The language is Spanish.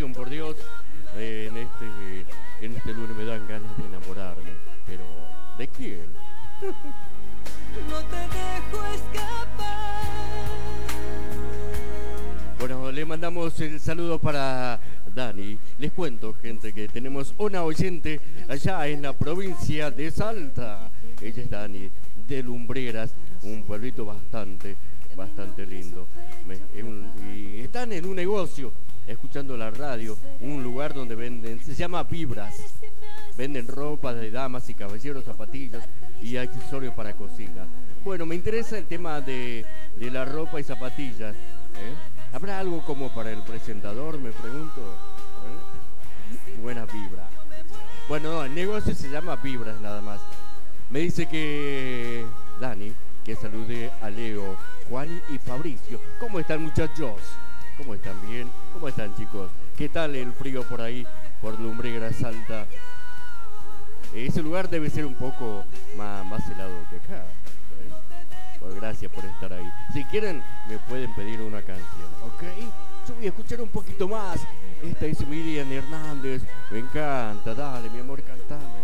perdón por Dios, en este lunes me dan ganas de enamorarme. Pero, ¿de quién? No te dejo escapar. Bueno, le mandamos el saludo para Dani. Les cuento, gente, que tenemos una oyente allá en la provincia de Salta. Ella es Dani, de Lumbreras, un pueblito bastante lindo. Y están en un negocio, escuchando la radio, un lugar donde venden, se llama Vibras. Venden ropa de damas y caballeros, zapatillas y accesorios para cocina. Bueno, me interesa el tema de la ropa y zapatillas. ¿Habrá algo como para el presentador, me pregunto? Buena vibra. Bueno, no, el negocio se llama Vibras nada más. Me dice que Dani, que salude a Leo, Juan y Fabricio. ¿Cómo están, muchachos? ¿Cómo están? ¿Bien? ¿Cómo están, chicos? ¿Qué tal el frío por ahí, por Lumbreras, Salta? Ese lugar debe ser un poco más helado que acá. Pues gracias por estar ahí. Si quieren, me pueden pedir una canción, ¿ok? Yo voy a escuchar un poquito más. Esta es Miriam Hernández. Me encanta. Dale, mi amor, cantame.